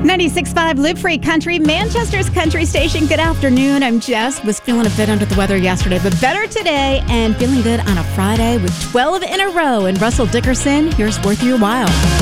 96.5 Live Free Country, Manchester's country station. Good afternoon. I'm Jess. Was feeling a bit under the weather yesterday, but better today and feeling good on a Friday with 12 in a row. And Russell Dickerson, here's Worth Your While.